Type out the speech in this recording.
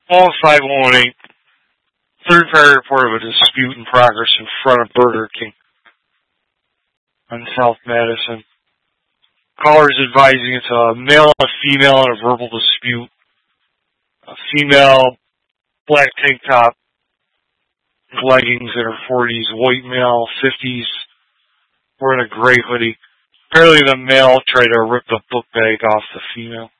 All 518. Third-party report of a dispute in progress in front of Burger King on South Madison. Callers advising it's a male and a female in a verbal dispute. A female, black tank top, leggings in her 40s, white male, 50s, wearing a gray hoodie. Apparently the male tried to rip the book bag off the female.